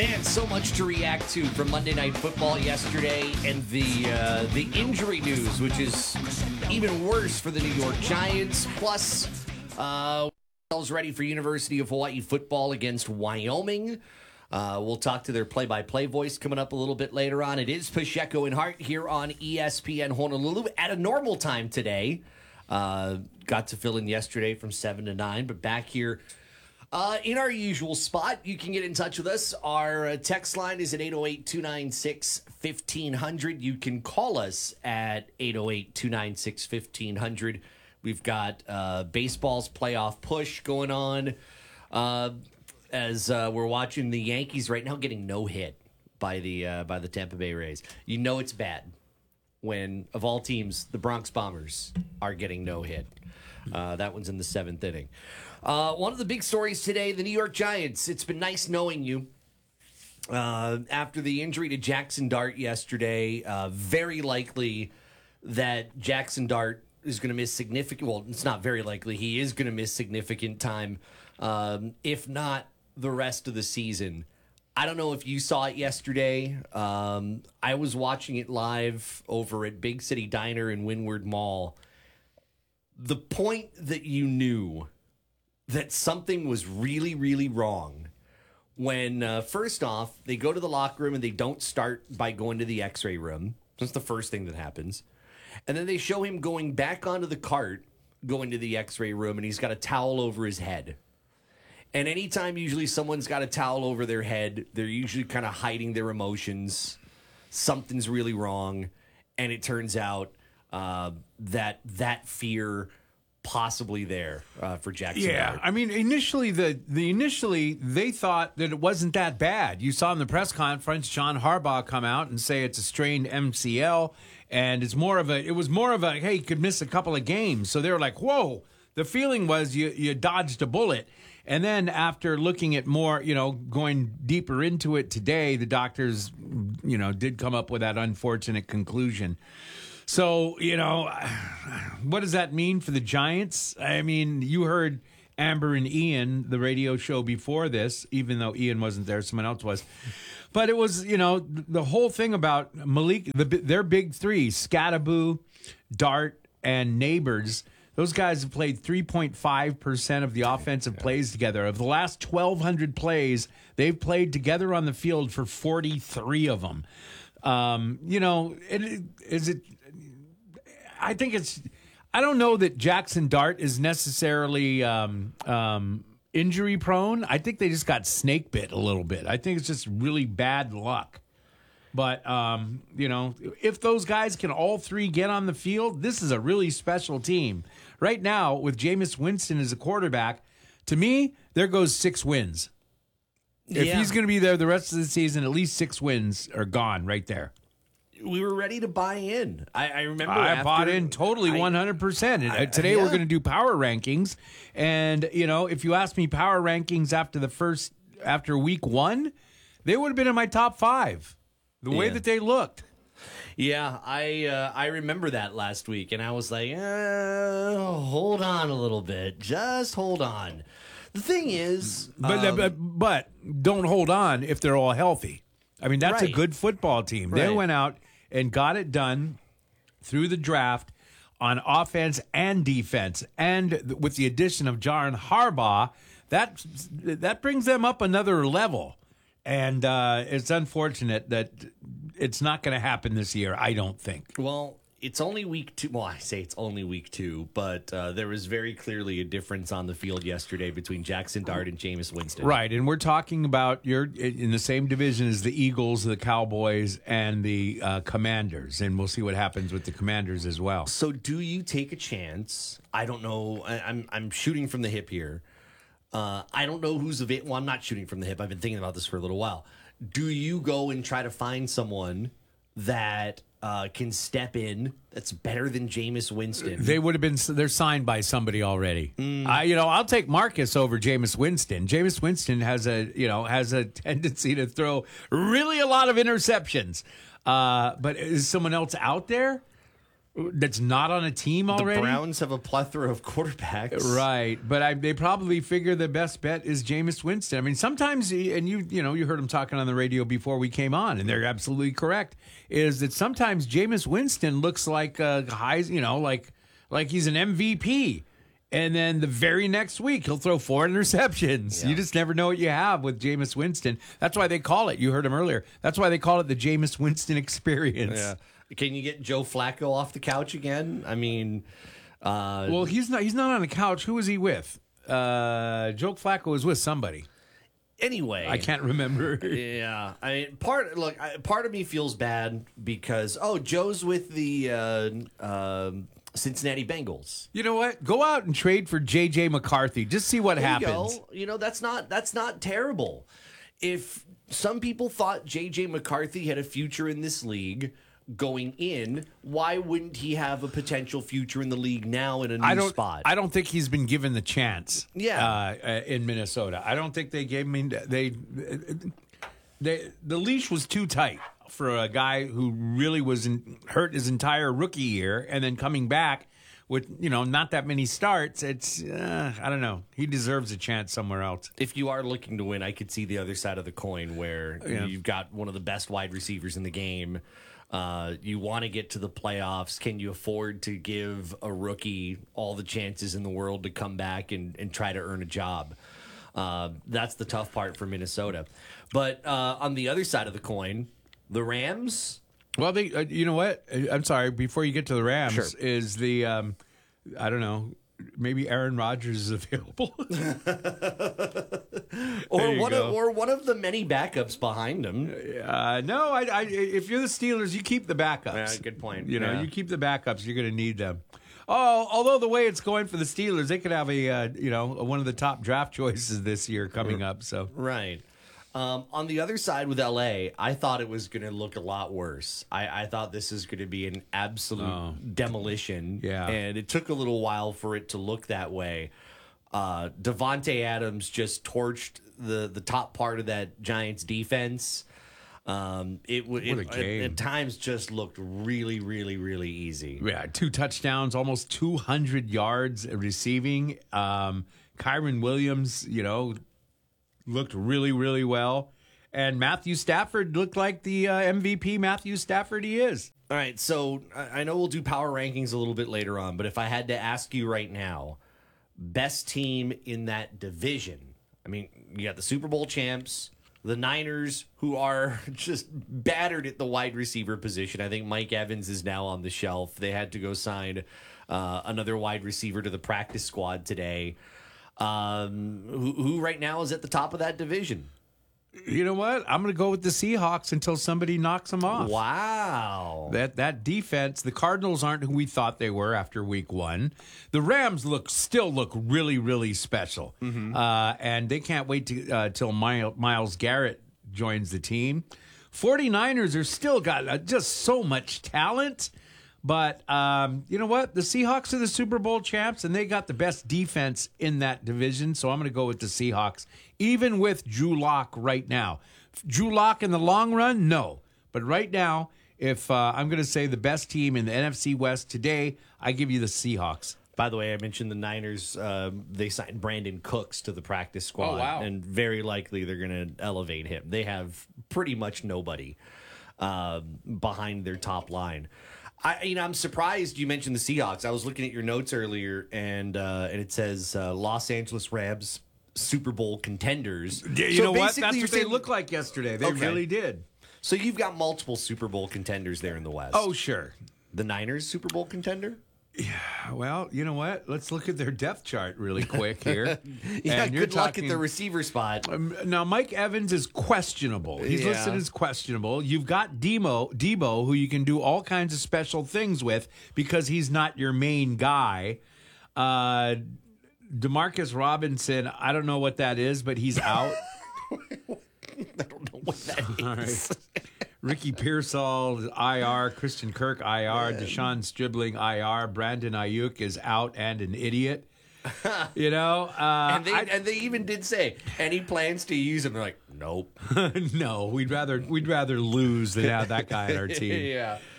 Man, so much to react to from Monday Night Football yesterday, and the injury news, which is even worse for the New York Giants. Plus, ready for University of Hawaii football against Wyoming. We'll talk to their play-by-play voice coming up a little bit later on. It is Pacheco and Hart here on ESPN Honolulu at a normal time today. Got to fill in yesterday from 7 to 9, but back here in our usual spot. You can get in touch with us. Our text line is at 808-296-1500. You can call us at 808-296-1500. We've got baseball's playoff push going on as we're watching the Yankees right now getting no hit by the Tampa Bay Rays. You know it's bad when, of all teams, the Bronx Bombers are getting no hit. That one's in the 7th inning. One of the big stories today, the New York Giants. It's been nice knowing you. After the injury to Jackson Dart yesterday, very likely that Jackson Dart is going to miss significant, well, it's not very likely, he is going to miss significant time, if not the rest of the season. I don't know if you saw it yesterday. I was watching it live over at Big City Diner in Windward Mall. The point that you knew that something was really, really wrong when, first off, they go to the locker room and they don't start by going to the x-ray room. That's the first thing that happens. And then they show him going back onto the cart, going to the x-ray room, and he's got a towel over his head. And anytime usually someone's got a towel over their head, they're usually kind of hiding their emotions. Something's really wrong. And it turns out that fear possibly there for Jackson. Yeah, Dart. I mean, initially they thought that it wasn't that bad. You saw in the press conference John Harbaugh come out and say it's a strained MCL, and it was more of a hey, you could miss a couple of games. So they were like, whoa. The feeling was you dodged a bullet. And then after looking at more, going deeper into it today, the doctors, did come up with that unfortunate conclusion. So, what does that mean for the Giants? I mean, you heard Amber and Ian, the radio show before this, even though Ian wasn't there, someone else was. But it was, the whole thing about Malik, their big three, Scattaboo, Dart, and Neighbors. Those guys have played 3.5% of the offensive plays together. Of the last 1,200 plays, they've played together on the field for 43 of them. I don't know that Jackson Dart is necessarily injury prone. I think they just got snake bit a little bit. I think it's just really bad luck. But, if those guys can all three get on the field, this is a really special team. Right now, with Jameis Winston as a quarterback, to me, there goes 6 wins. If he's going to be there the rest of the season, at least 6 wins are gone right there. We were ready to buy in. I remember I bought in totally 100%. Today we're going to do power rankings. And, if you ask me power rankings after week 1, they would have been in my top 5. The way that they looked. Yeah, I remember that last week, and I was like, hold on a little bit. Just hold on. The thing is... But don't hold on if they're all healthy. I mean, that's a good football team. They went out and got it done through the draft on offense and defense. And with the addition of John Harbaugh, that brings them up another level. And it's unfortunate that it's not going to happen this year, I don't think. Well, it's only week 2. Well, I say it's only week 2, but there was very clearly a difference on the field yesterday between Jackson Dart and Jameis Winston. Right, and we're talking about you're in the same division as the Eagles, the Cowboys, and the Commanders, and we'll see what happens with the Commanders as well. So do you take a chance? I don't know. I'm shooting from the hip here. I don't know who's available. Well, I'm not shooting from the hip. I've been thinking about this for a little while. Do you go and try to find someone that can step in that's better than Jameis Winston? They would have been. They're signed by somebody already. I'll take Marcus over Jameis Winston. Jameis Winston has a tendency to throw really a lot of interceptions. But is someone else out there? That's not on a team already? The Browns have a plethora of quarterbacks. Right, but they probably figure the best bet is Jameis Winston. I mean, sometimes, and you heard him talking on the radio before we came on, and they're absolutely correct, is that sometimes Jameis Winston looks like like he's an MVP. And then the very next week, he'll throw 4 interceptions. Yeah. You just never know what you have with Jameis Winston. That's why they call it, you heard him earlier, that's why they call it the Jameis Winston experience. Yeah. Can you get Joe Flacco off the couch again? I mean, well, he's not on the couch. Who was he with? Joe Flacco was with somebody. Anyway, I can't remember. Yeah, I mean, part of me feels bad because Joe's with the Cincinnati Bengals. You know what? Go out and trade for J.J. McCarthy. Just see what happens. That's not terrible. If some people thought J.J. McCarthy had a future in this league going in, why wouldn't he have a potential future in the league now in a new spot? I don't think he's been given the chance. Yeah. In Minnesota, I don't think they gave him. The leash was too tight for a guy who really was hurt his entire rookie year, and then coming back with not that many starts. It's I don't know. He deserves a chance somewhere else. If you are looking to win, I could see the other side of the coin where you've got one of the best wide receivers in the game. You want to get to the playoffs. Can you afford to give a rookie all the chances in the world to come back and try to earn a job? That's the tough part for Minnesota. But on the other side of the coin, the Rams. Well, they, you know what? I'm sorry. Before you get to the Rams, Sure. is the I don't know. Maybe Aaron Rodgers is available, or one of the many backups behind him. No, if you're the Steelers, you keep the backups. Yeah, good point. You keep the backups. You're going to need them. Oh, although the way it's going for the Steelers, they could have one of the top draft choices this year coming up. So right. On the other side with LA, I thought it was going to look a lot worse. I thought this is going to be an absolute demolition. Yeah. And it took a little while for it to look that way. Devontae Adams just torched the top part of that Giants defense. At times just looked really, really, really easy. Yeah, 2 touchdowns, almost 200 yards receiving. Kyron Williams, looked really, really well. And Matthew Stafford looked like the MVP Matthew Stafford he is. All right, so I know we'll do power rankings a little bit later on, but if I had to ask you right now, best team in that division, I mean, you got the Super Bowl champs, the Niners, who are just battered at the wide receiver position. I think Mike Evans is now on the shelf. They had to go sign another wide receiver to the practice squad today. Who right now is at the top of that division? You know what? I'm going to go with the Seahawks until somebody knocks them off. Wow. That defense, the Cardinals aren't who we thought they were after week 1. The Rams still look really, really special. Mm-hmm. And they can't wait till Myles Garrett joins the team. 49ers are still got just so much talent. But you know what? The Seahawks are the Super Bowl champs, and they got the best defense in that division. So I'm going to go with the Seahawks, even with Drew Lock right now. Drew Lock in the long run, no. But right now, if I'm going to say the best team in the NFC West today, I give you the Seahawks. By the way, I mentioned the Niners. They signed Brandon Cooks to the practice squad. Oh, wow. And very likely they're going to elevate him. They have pretty much nobody behind their top line. I'm surprised you mentioned the Seahawks. I was looking at your notes earlier, and it says Los Angeles Rams Super Bowl contenders. You know what? That's what they looked like yesterday. They really did. So you've got multiple Super Bowl contenders there in the West. Oh, sure. The Niners Super Bowl contender? Yeah, well, you know what? Let's look at their depth chart really quick here. Yeah, good luck at the receiver spot. Now, Mike Evans is questionable. He's listed as questionable. You've got Debo, who you can do all kinds of special things with because he's not your main guy. Demarcus Robinson, I don't know what that is, but he's out. I don't know what that is. Right. Ricky Pearsall IR, Christian Kirk IR, Deshaun Stribling IR, Brandon Ayuk is out and an idiot. And they even did say any plans to use him. They're like, nope. No, we'd rather lose than have that guy on our team. Yeah.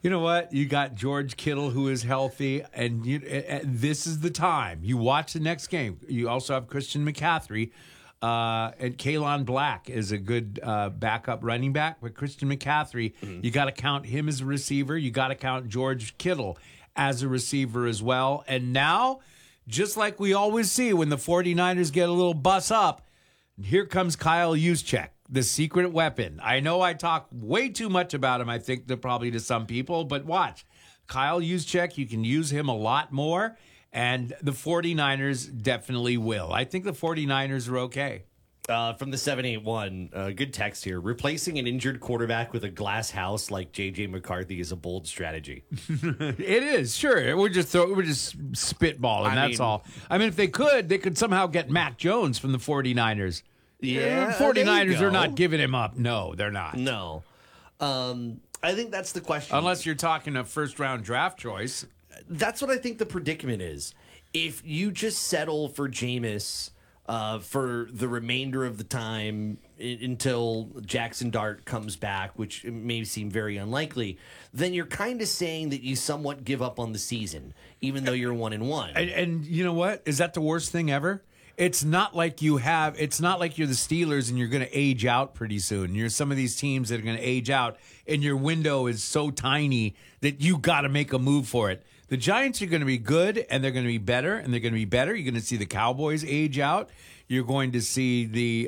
You know what? You got George Kittle, who is healthy, and this is the time. You watch the next game. You also have Christian McCaffrey, and Kalen Black is a good backup running back. But Christian McCaffrey, you got to count him as a receiver. You got to count George Kittle as a receiver as well. And now, just like we always see when the 49ers get a little bus up, here comes Kyle Juszczyk, the secret weapon. I know I talk way too much about him, I think, probably to some people, but watch. Kyle Juszczyk, you can use him a lot more, and the 49ers definitely will. I think the 49ers are okay. From the 781, good text here. Replacing an injured quarterback with a glass house like J.J. McCarthy is a bold strategy. It is, sure. We're just spitballing, that's all. I mean, if they could somehow get Mac Jones from the 49ers. Yeah, 49ers are not giving him up. No, they're not. No. I think that's the question. Unless you're talking a first-round draft choice. That's what I think the predicament is. If you just settle for Jameis for the remainder of the time until Jackson Dart comes back, which may seem very unlikely, then you're kind of saying that you somewhat give up on the season, even though you're 1-1. And you know what? Is that the worst thing ever? It's not like you're the Steelers and you're going to age out pretty soon. You're some of these teams that are going to age out, and your window is so tiny that you got to make a move for it. The Giants are going to be good, and they're going to be better, and they're going to be better. You're going to see the Cowboys age out. You're going to see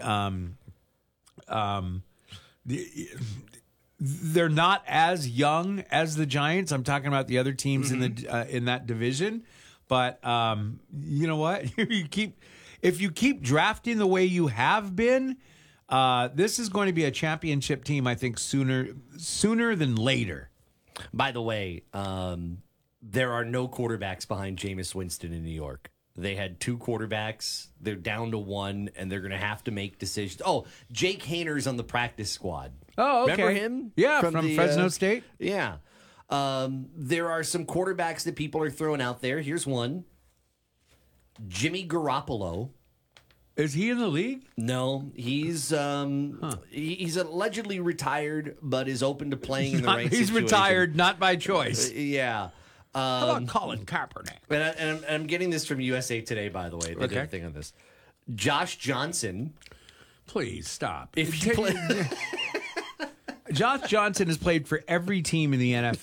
they're not as young as the Giants. I'm talking about the other teams in that division. But you know what? If you keep drafting the way you have been, this is going to be a championship team, I think, sooner than later. By the way, there are no quarterbacks behind Jameis Winston in New York. They had 2 quarterbacks. They're down to 1, and they're going to have to make decisions. Oh, Jake Hayner's on the practice squad. Oh, okay. Remember him? Yeah, from Fresno State. Yeah. There are some quarterbacks that people are throwing out there. Here's one. Jimmy Garoppolo. Is he in the league? No, he's allegedly retired, but is open to playing in the right He's situation. Retired, not by choice. Yeah. How about Colin Kaepernick? And I'm getting this from USA Today, by the way. They did a thing on this. Josh Johnson. Please stop. If you play... Josh Johnson has played for every team in the NFL.